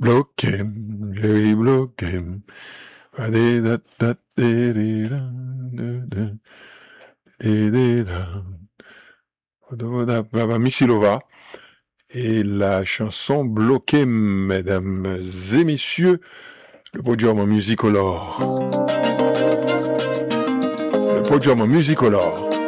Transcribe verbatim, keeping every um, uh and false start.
bloquem, Jerry bloquem. Mixilova. Et la chanson Bloquem, mesdames et messieurs, le podium musicolore. Le podium musicolore.